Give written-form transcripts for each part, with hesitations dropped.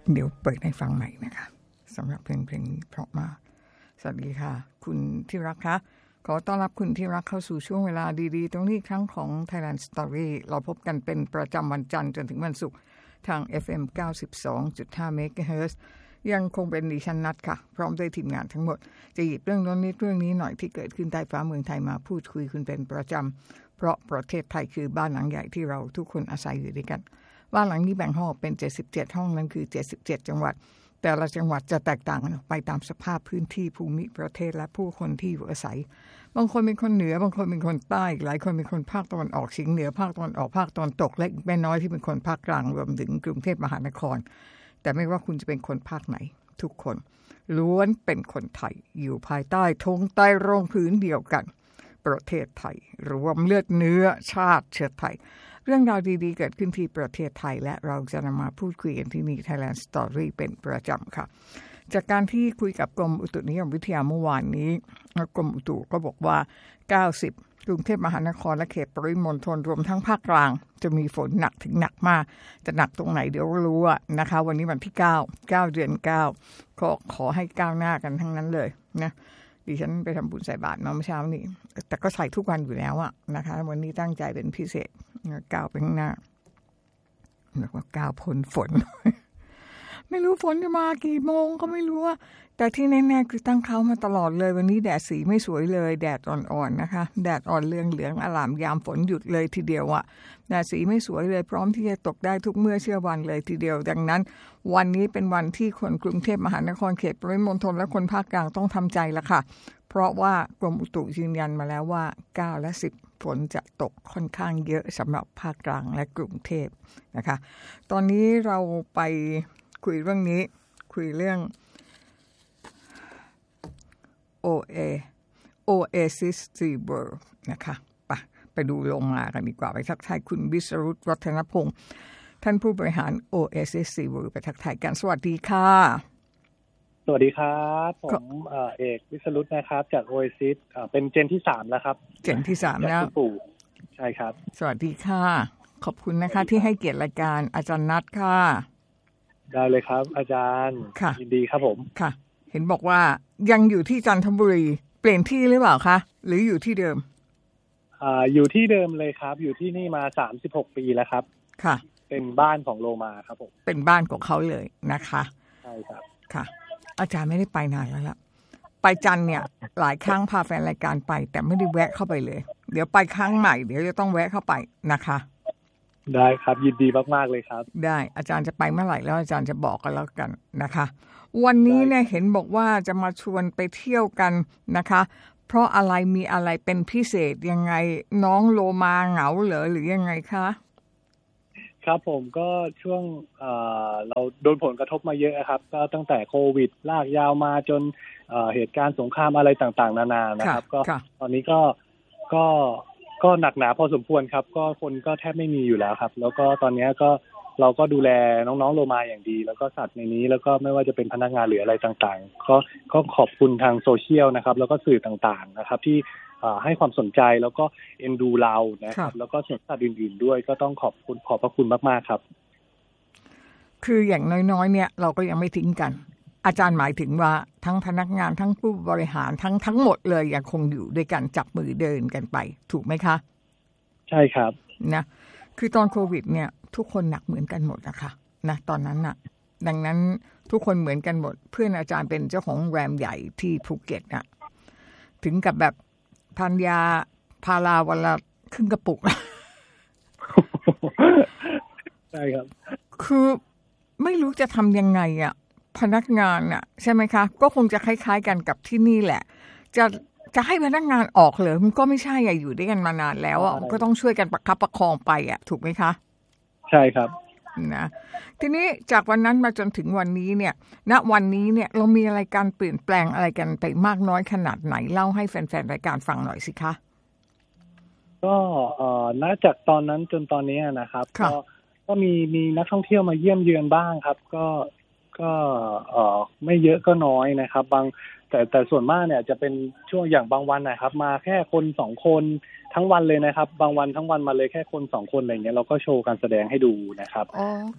เดี๋ยวเปิดให้ฟังใหม่นะคะสำหรับเพลงนี้เพราะมากสวัสดีค่ะคุณที่รักคะขอต้อนรับคุณที่รักเข้าสู่ช่วงเวลาดีๆตรงนี้ครั้งของ Thailand Story เราพบกันเป็นประจำวันจันทร์จนถึงวันศุกร์ทาง FM 92.5 MHz ยังคงเป็นดิฉันนัดค่ะพร้อมด้วยทีมงานทั้งหมดจะหยิบเรื่องน้นนิดเรื่องนี้หน่อยที่เกิดขึ้นใต้ฟ้าเมืองไทยมาพูดคุยคุณเป็นประจำเพราะประเทศไทยคือบ้านหลังใหญ่ที่เราทุกคนอาศัยอยู่ด้วยกันบ้านหลังนี้แบ่งห้องเป็น77ห้องนั้นคือ77จังหวัดแต่ละจังหวัดจะแตกต่างกันออกไปตามสภาพพื้นที่ภูมิประเทศและผู้คนที่อยู่อาศัยบางคนเป็นคนเหนือบางคนเป็นคนใต้หลายคนเป็นคนภาคตะวันออกเฉียงเหนือภาคตะวันออกภาคตะวันตกและอีกไม่น้อยที่เป็นคนภาคกลางรวมถึงกรุงเทพมหานครแต่ไม่ว่าคุณจะเป็นคนภาคไหนทุกคนล้วนเป็นคนไทยอยู่ภายใต้ธงใต้ร่มผืนเดียวกันประเทศไทยรวมเลือดเนื้อชาติเชื้อไทยเรื่องราวดีๆเกิดขึ้นที่ประเทศไทยและเราจะนำมาพูดคุยกันที่นี่ Thailand Story เป็นประจำค่ะจากการที่คุยกับกรมอุตุนิยมวิทยาเมื่อวานนี้กรมอุตุก็บอกว่า90กรุงเทพมหานครและเขตปริมณฑลรวมทั้งภาคกลางจะมีฝนหนักถึงหนักมากจะหนักตรงไหนเดี๋ยวรู้นะคะวันนี้วันที่9เดือน9ก็ขอให้ก้าวหน้ากันทั้งนั้นเลยนะดิฉันไปทำบุญใส่บาตรเมื่อเช้านี้แต่ก็ใส่ทุกวันอยู่แล้วนะคะวันนี้ตั้งใจเป็นพิเศษก้าวไปข้างหน้าแบบว่าก้าวพ้นฝน ไม่รู้ฝนจะมากี่โมงก็ไม่รู้แต่ที่แน่ๆคือตั้งเขามาตลอดเลยวันนี้แดดสีไม่สวยเลยแดดอ่อนๆนะคะแดดอ่อนเหลืองๆอลามยามฝนหยุดเลยทีเดียวแดดสีไม่สวยเลยพร้อมที่จะตกได้ทุกเมื่อเชื่อวันเลยทีเดียวดังนั้นวันนี้เป็นวันที่คนกรุงเทพมหานครเขตปริมณฑลและคนภาคกลางต้องทำใจละค่ะเพราะว่ากรมอุตุยืนยันมาแล้วว่า9และ10ฝนจะตกค่อนข้างเยอะสำหรับภาคกลางและกรุงเทพนะคะตอนนี้เราไปคุยเรื่องนี้คุยเรื่อง Oasis SeaWorld นะคะไปดูลงมากันดีกว่าไปทักทายคุณวิศรุตรัตนพงศ์ท่านผู้บริหาร Oasis SeaWorld ไปทักทายกันสวัสดีค่ะสวัสดีครับผมเอกวิศรุตนะครับจาก Oasis เป็นเจนที่3แล้วครับเจนที่3แล้วใช่ครับสวัสดีค่ะขอบคุณนะคะที่ให้เกียรติรายการอาจารย์นัทค่ะได้เลยครับอาจารย์ยินดีครับผมค่ะเห็นบอกว่ายังอยู่ที่จันทบุรีเปลี่ยนที่หรือเปล่าคะหรืออยู่ที่เดิมอยู่ที่เดิมเลยครับอยู่ที่นี่มา36ปีแล้วครับค่ะเป็นบ้านของโลมาครับผมเป็นบ้านของเขาเลยนะคะใช่ครับค่ะอาจารย์ไม่ได้ไปนานแล้วล่ะไปจันเนี่ยหลายครั้งพาแฟนรายการไปแต่ไม่ได้แวะเข้าไปเลยเดี๋ยวไปครั้งใหม่เดี๋ยวจะต้องแวะเข้าไปนะคะได้ครับยินดีมากๆเลยครับได้อาจารย์จะไปเมื่อไหร่แล้วอาจารย์จะบอกกันแล้วกันนะคะวันนี้เนี่ยเห็นบอกว่าจะมาชวนไปเที่ยวกันนะคะเพราะอะไรมีอะไรเป็นพิเศษยังไงน้องโลมาเหงาเหรอหรือยังไงคะครับผมก็ช่วงเราโดนผลกระทบมาเยอะครับก็ตั้งแต่โควิดลากยาวมาจนเหตุการณ์สงครามอะไรต่างๆนานานะครับก็ตอนนี้ก็หนักหนาพอสมควรครับก็คนก็แทบไม่มีอยู่แล้วครับแล้วก็ตอนนี้ก็เราก็ดูแลน้องๆโลมาอย่างดีแล้วก็สัตว์ในนี้แล้วก็ไม่ว่าจะเป็นพนักงานหรืออะไรต่างๆก็ขอบคุณทางโซเชียลนะครับแล้วก็สื่อต่างๆนะครับที่ให้ความสนใจแล้วก็เอ็นดูเรานะครับแล้วก็ส่วนสัตว์อื่นๆด้วยก็ต้องขอบพระคุณมากๆครับคืออย่างน้อยๆเนี่ยเราก็ยังไม่ทิ้งกันอาจารย์หมายถึงว่าทั้งพนักงานทั้งผู้บริหารทั้งหมดเลยยังคงอยู่ด้วยกันจับมือเดินกันไปถูกไหมคะใช่ครับนะคือตอนโควิดเนี่ยทุกคนหนักเหมือนกันหมดนะคะนะตอนนั้นน่ะดังนั้นทุกคนเหมือนกันหมดเพื่อนอาจารย์เป็นเจ้าของโรงแรมใหญ่ที่ภูเก็ตน่ะถึงกับแบบทานยาพาราวันละครึ่งกระปุกใช่ครับคือไม่รู้จะทำยังไงพนักงานใช่ไหมคะก็คงจะคล้ายๆกันกับที่นี่แหละจะให้พนักงานออกเลยมันก็ไม่ใช่อยู่ด้วยกันมานานแล้วก็ต้องช่วยกันประคับประคองไปถูกไหมคะใช่ครับนะทีนี้จากวันนั้นมาจนถึงวันนี้เนี่ยณวันนี้เนี่ยเรามีอะไรการเปลี่ยนแปลงอะไรกันไปมากน้อยขนาดไหนเล่าให้แฟนๆรายการฟังหน่อยสิคะก็ณจากตอนนั้นจนตอนนี้นะครับก็มีนักท่องเที่ยวมาเยี่ยมเยือนบ้างครับก็ไม่เยอะก็น้อยนะครับแต่ส่วนมากเนี่ยจะเป็นช่วงอย่างบางวันนะครับมาแค่คน2คนทั้งวันเลยนะครับบางวันทั้งวันมาเลยแค่คน2คนอะไรเงี้ยเราก็โชว์การแสดงให้ดูนะครับอ๋อค่ะ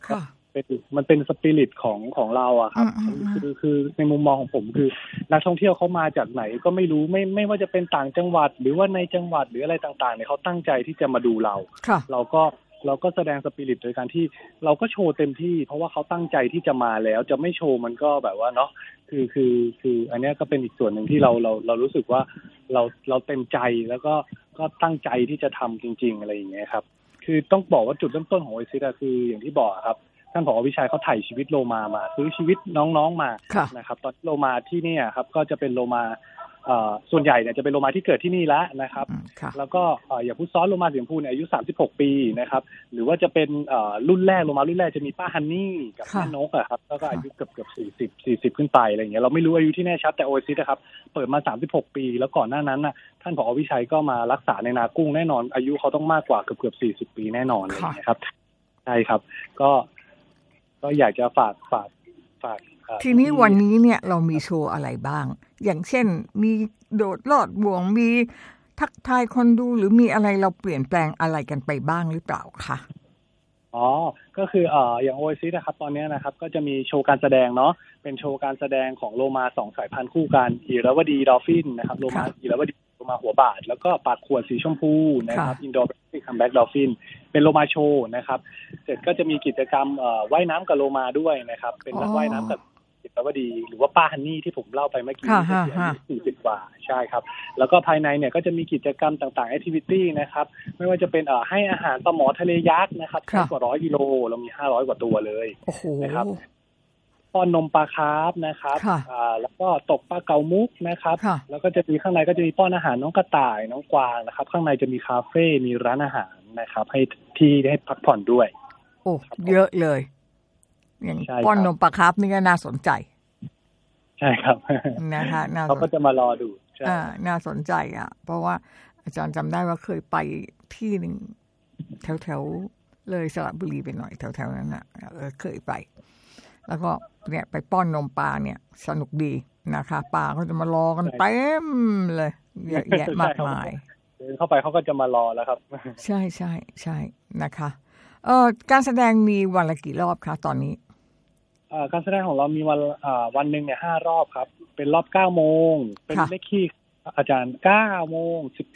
มันเป็นสปิริตของเราอะครับคือในมุมมองของผมคือนักท่องเที่ยวเขามาจากไหนก็ไม่รู้ไม่ว่าจะเป็นต่างจังหวัดหรือว่าในจังหวัดหรืออะไรต่างๆเนี่ยเขาตั้งใจที่จะมาดูเราเราก็แสดงสปิริตโดยการที่เราก็โชว์เต็มที่เพราะว่าเขาตั้งใจที่จะมาแล้วจะไม่โชว์มันก็แบบว่าเนาะคืออันนี้ก็เป็นอีกส่วนหนึ่งที่เรารู้สึกว่าเราเต็มใจแล้วก็ตั้งใจที่จะทำจริงๆอะไรอย่างเงี้ยครับคือต้องบอกว่าจุดเริ่มต้นของโอซิสคืออย่างที่บอกครับท่านผอ.วิชัยเขาถ่ายชีวิตโลมาซื้อชีวิตน้องๆมานะครับตอนโลมาที่นี่ครับก็จะเป็นโลมาส่วนใหญ่เนี่ยจะเป็นโลมาที่เกิดที่นี่แล้วนะครับแล้วก็อย่างผู้ซ้อนโลมาสีชมพูเนี่ยอายุ36 ปีนะครับหรือว่าจะเป็นรุ่นแรกโลมารุ่นแรกจะมีป้าฮันนี่กับแม่นกครับแล้วก็อายุเกือบ40ขึ้นไปอะไรอย่างเงี้ยเราไม่รู้อายุที่แน่ชัดแต่โอเอซิสนะครับเปิดมา36 ปีแล้วก่อนหน้านั้นน่ะท่านผอ.วิชัยก็มารักษาในนากุ้งแน่นอนอายุเขาต้องมากกว่าเกือบ40 ปีแน่นอนเลยนะครับใช่ครับก็อยากจะฝากทีนี้วันนี้เนี่ยเรามีโชว์อะไรบ้างอย่างเช่นมีโดดลอดบ่วงมีทักทายคนดูหรือมีอะไรเราเปลี่ยนแปลงอะไรกันไปบ้างหรือเปล่าคะก็คืออย่างโอเอซิสนะครับตอนนี้นะครับก็จะมีโชว์การแสดงเนาะเป็นโชว์การแสดงของโลมา2 สายพันธุ์คู่กันอิราวดีดอลฟินนะครับโลมาอิราวดีโลมาหัวบาดแล้วก็ปากขวดสีชมพูนะครับอินโดแบล็คคัมแบ็กดอลฟินเป็นโลมาโชว์นะครับเสร็จก็จะมีกิจกรรมว่ายน้ำกับโลมาด้วยนะครับเป็นว่ายน้ำกับอิราวดีหรือว่าป้าฮันนี่ที่ผมเล่าไปเมื่อกี้ที่อายุ40 กว่าใช่ครับแล้วก็ภายในเนี่ยก็จะมีกิจกรรมต่างๆแอคทิวิตี้นะครับไม่ว่าจะเป็นให้อาหารปลาหมอทะเลยักษ์นะครับกว่า100 กิโลเรามี500 กว่าตัวเลยนะครับป้อนนมปลาคาร์ฟนะครับแล้วก็ตกปลาเก๋ามุกนะครับแล้วก็จะมีข้างในก็จะมีป้อนอาหารน้องกระต่ายน้องกวางนะครับข้างในจะมีคาเฟ่มีร้านอาหารนะครับให้ที่ให้พักผ่อนด้วยโอ้เยอะเลยอย่างป้อนนมปลาคาร์ฟนี่ก็น่าสนใจใช่ครับนะคะเขาก็จะมารอดูน่าสนใจเพราะว่าอาจารย์จำได้ว่าเคยไปที่หนึ่งแถวเลยสระบุรีไปหน่อยแถวๆนั้นเคยไปแล้วก็เนี่ยไปป้อนนมปลาเนี่ยสนุกดีนะคะปลาเขาจะมารอกันเต็มเลยเยอะแยะมากมายเดินเข้าไปเขาก็จะมารอแล้วครับใช่นะคะการแสดงมีวันละกี่รอบคะตอนนี้การแสดงของเรามีวันหนึ่งเนี่ย5 รอบครับเป็นรอบ9 โมงเป็นเลขคี่อาจารย์9 โมง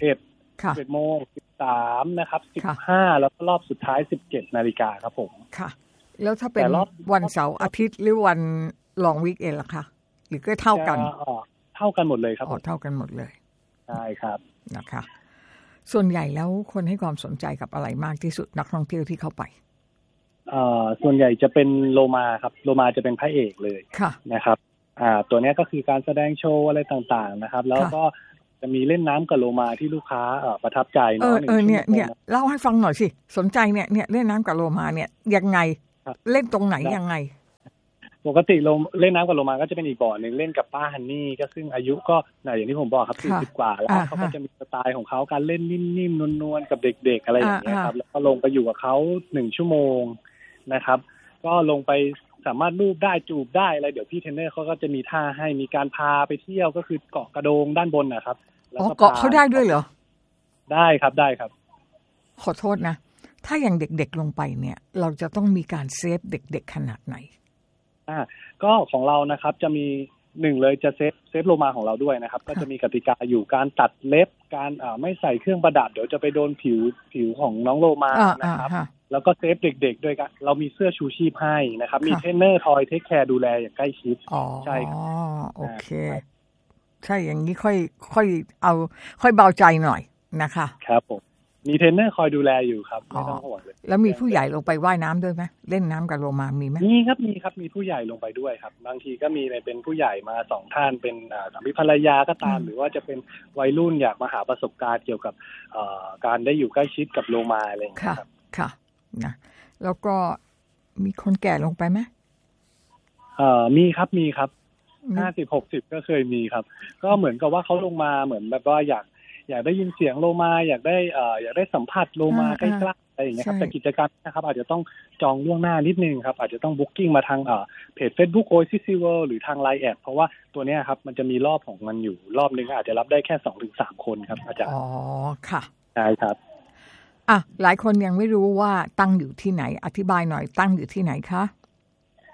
11โมง13นะครับ15แล้วก็รอบสุดท้าย17 นาฬิกาครับผมค่ะแล้วถ้าเป็นวันเสาร์อาทิตย์หรือวันลองวีคเอนด์ล่ะคะหรือก็เท่ากันเท่ากันหมดเลยครับเท่ากันหมดเลยใช่ครับนะคะส่วนใหญ่แล้วคนให้ความสนใจกับอะไรมากที่สุดนักท่องเที่ยวที่เข้าไปส่วนใหญ่จะเป็นโลมาครับโลมาจะเป็นพระเอกเลยนะครับตัวนี้ก็คือการแสดงโชว์อะไรต่างๆนะครับแล้วก็จะมีเล่นน้ำกับโลมาที่ลูกค้าประทับใจเนาะเนี่ยเล่าให้ฟังหน่อยสิสนใจเนี่ยเล่นน้ำกับโลมาเนี่ยยังไงเล่นตรงไหนยังไงปกติเล่นน้ำกับโลมาก็จะเป็นอีกบ่อนึงเล่นกับป้าฮันนี่ก็ซึ่งอายุก็อย่างที่ผมบอกครับ40 กว่าแล้วเขาก็จะมีสไตล์ของเขาการเล่นนิ่มๆนวลๆกับเด็กๆอะไรอย่างเงี้ยครับแล้วก็ลงไปอยู่กับเขา1 ชั่วโมงนะครับก็ลงไปสามารถลูบได้จูบได้อะไรเดี๋ยวพี่เทรนเนอร์เขาก็จะมีท่าให้มีการพาไปเที่ยวก็คือเกาะกระโดงด้านบนนะครับแล้วก็เกาะเขาได้ด้วยเหรอได้ครับขอโทษนะถ้าอย่างเด็กๆลงไปเนี่ยเราจะต้องมีการเซฟเด็กๆขนาดไหนก็ของเรานะครับจะมี1เลยจะเซฟโลมาของเราด้วยนะครับก็จะมีกติกาอยู่การตัดเล็บการไม่ใส่เครื่องประดับเดี๋ยวจะไปโดนผิวของน้องโลมานะครับแล้วก็เซฟเด็กๆด้วยกันเรามีเสื้อชูชีพให้นะครับมีเทรนเนอร์คอยเทคแคร์ดูแลอย่างใกล้ชิดใช่โอเคใช่อย่างนี้ค่อยเบาใจหน่อยนะคะครับผมมีเทรนเนอร์คอยดูแลอยู่ครับไม่ต้องห่วงเลยแล้วมีผู้ใหญ่ลงไปว่ายน้ำด้วยไหมเล่นน้ำกับโลมามีไหมมีครับมีผู้ใหญ่ลงไปด้วยครับบางทีก็มีเป็นผู้ใหญ่มา2 ท่านเป็นสามีภรรยาก็ตามหรือว่าจะเป็นวัยรุ่นอยากมาหาประสบการณ์เกี่ยวกับการได้อยู่ใกล้ชิดกับโลมาอะไรอย่างเงี้ยครับค่ะนะแล้วก็มีคนแก่ลงไปไหมมีครับ50-60ก็เคยมีครับก็เหมือนกับว่าเขาลงมาเหมือนแบบว่าอยากได้ยินเสียงโลมาอยากได้สัมผัสโลมาใกล้ๆอะไรอย่างเงี้ยครับแต่กิจกรรมนะครับอาจจะต้องจองล่วงหน้านิดนึงครับอาจจะต้องบุ๊กกิ้งมาทางเพจ Facebook Oasis World หรือทาง LINE แอดเพราะว่าตัวเนี้ยครับมันจะมีรอบของมันอยู่รอบนึงอาจจะรับได้แค่ 2-3 คนครับอาจารย์ค่ะใช่ครับหลายคนยังไม่รู้ว่าตั้งอยู่ที่ไหนอธิบายหน่อยตั้งอยู่ที่ไหนคะ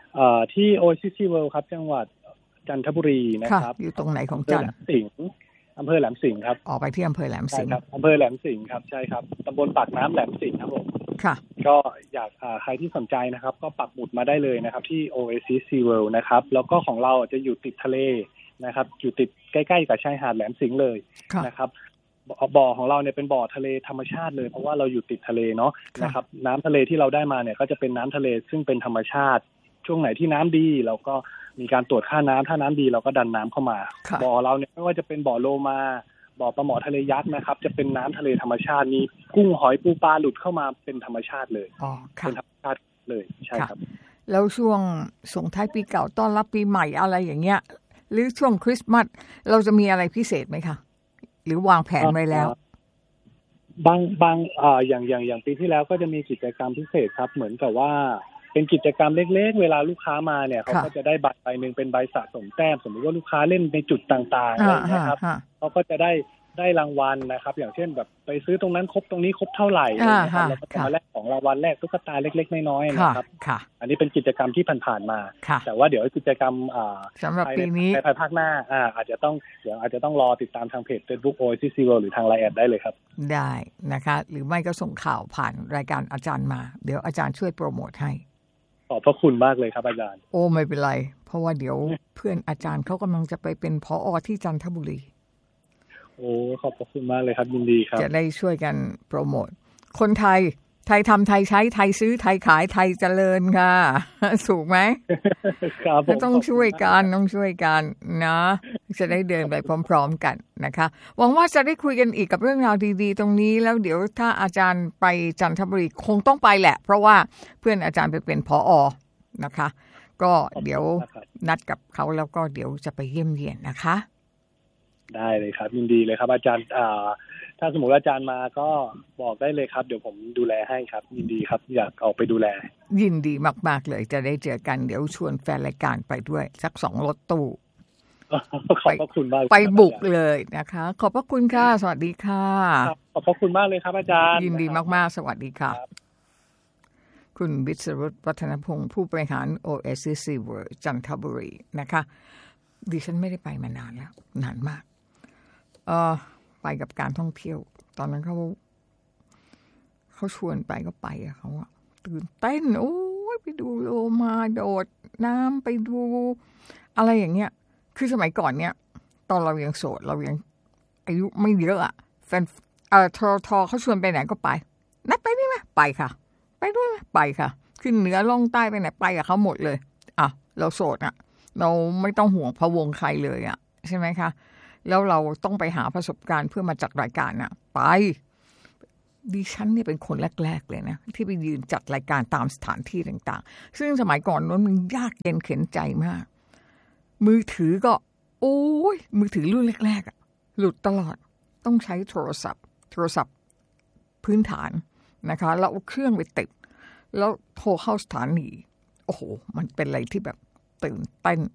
ที่ Oasis World ครับจังหวัดจันทบุรีนะครับอยู่ตรงไหนของจันทร์อำเภอแหลมสิงห์ครับออกไปที่อำเภอแหลมสิงห์ครับอำเภอแหลมสิงห์ครับใช่ครับตำบลปากน้ำแหลมสิงห์ครับผมค่ะก็อยากใครที่สนใจนะครับก็ปักหมุดมาได้เลยนะครับที่ Oasis World นะครับแล้วก็ของเราจะอยู่ติดทะเลนะครับอยู่ติดใกล้ๆกับชายหาดแหลมสิงห์เลยนะครับบ่อของเราเนี่ยเป็นบ่อทะเลธรรมชาติเลยเพราะว่าเราอยู่ติดทะเลเนาะนะครับน้ำทะเลที่เราได้มาเนี่ยก็จะเป็นน้ำทะเลซึ่งเป็นธรรมชาติช่วงไหนที่น้ำดีเราก็มีการตรวจค่าน้ำถ้าน้ำดีเราก็ดันน้ำเข้ามาบ่อเราเนี่ยไม่ว่าจะเป็นบ่อโลมาบ่อปลาหมอทะเลยักษ์นะครับจะเป็นน้ำทะเลธรรมชาติมีกุ้งหอยปูปลาหลุดเข้ามาเป็นธรรมชาติเลยเป็นธรรมชาติเลยใช่ครับแล้วช่วงส่งท้ายปีเก่าต้อนรับปีใหม่อะไรอย่างเงี้ยหรือช่วงคริสต์มาสเราจะมีอะไรพิเศษไหมคะหรือวางแผนไว้แล้วบางอย่างปีที่แล้วก็จะมีกิจกรรมพิเศษครับเหมือนกับว่าเป็นกิจกรรมเล็กๆเวลาลูกค้ามาเนี่ยเขาก็จะได้บัตรใบนึงเป็นใบสะสมแต้มสมมติว่าลูกค้าเล่นในจุดต่างๆอะไรนะครับเขาก็จะได้รางวัลนะครับอย่างเช่นแบบไปซื้อตรงนั้นครบตรงนี้ครบเท่าไหร่นะครับแล้วก็จะมาแลกของรางวัลแลกตุ๊กตาเล็กๆน้อยๆนะครับอันนี้เป็นกิจกรรมที่ผ่านๆมาแต่ว่าเดี๋ยวกิจกรรมสำหรับปีนี้ในภาคหน้าอาจจะต้องรอติดตามทางเพจ Facebook Oasis World หรือทาง LINE ได้เลยครับได้นะคะหรือไม่ก็ส่งข่าวผ่านรายการอาจารย์มาเดี๋ยวอาจารย์ช่วยโปรโมทให้ขอบพระคุณมากเลยครับอาจารย์โอ้ไม่เป็นไรเพราะว่าเดี๋ยวเพื่อนอาจารย์เขากำลังจะไปเป็นผอ.ที่จันทบุรีโอ้ขอบพระคุณมากเลยครับยินดีครับจะได้ช่วยกันโปรโมทคนไทยทำไทยใช้ไทยซื้อไทยขายไทยเจริญค่ะถูกไหมครับต้องช่วยกันนะจะได้เดินไปพร้อมๆกันนะคะหวังว่าจะได้คุยกันอีกกับเรื่องราวดีๆตรงนี้แล้วเดี๋ยวถ้าอาจารย์ไปจันทบุรีคงต้องไปแหละเพราะว่าเพื่อนอาจารย์ไปเป็นผอ.นะคะก็เดี๋ยวนัดกับเขาแล้วก็เดี๋ยวจะไปเยี่ยมเยียนนะคะได้เลยครับยินดีเลยครับอาจารย์ถ้าสมมติอาจารย์มาก็บอกได้เลยครับเดี๋ยวผมดูแลให้ครับยินดีครับอยากออกไปดูแลยินดีมากๆเลยจะได้เจอกันเดี๋ยวชวนแฟนรายการไปด้วยสัก2รถตู้ขอบพระคุณมากไปบุกเลยนะคะขอบพระคุณค่ะสวัสดีค่ะขอบพระคุณมากเลยครับอาจารย์ยินดีมากๆสวัสดีค่ะคุณวิศรุตวัฒนพงศ์ผู้บริหาร Oasis World จันทบุรีนะคะดิฉันไม่ได้ไปมานานแล้วนานมากไปกับการท่องเที่ยวตอนนั้นเขาชวนไปก็ไปอะเขาตื่นเต้นโอ้ยไปดูโลมาโดดน้ำไปดูอะไรอย่างเงี้ยคือสมัยก่อนเนี่ยตอนเรายังโสดเรายังอายุไม่เยอะอะแฟนทอเขาชวนไปไหนก็ไปนัดไปนี่ไหมไปค่ะไปด้วยไหมไปค่ะขึ้นเหนือล่องใต้ไปไหนไปกับเขาหมดเลยเราโสดอะเราไม่ต้องห่วงพะวงใครเลยอะใช่ไหมคะแล้วเราต้องไปหาประสบการณ์เพื่อมาจัดรายการนะไปดิฉันเนี่ยเป็นคนแรกๆเลยนะที่ไปยืนจัดรายการตามสถานที่ต่างๆซึ่งสมัยก่อนนั้นมันยากเย็นเข็ญใจมากมือถือก็โอ้ยมือถือรุ่นแรกๆหลุดตลอดต้องใช้โทรศัพท์พื้นฐานนะคะแล้วเอาเครื่องไปติดแล้วโทรเข้าสถานีโอ้โหมันเป็นอะไรที่แบบตื่นเต้น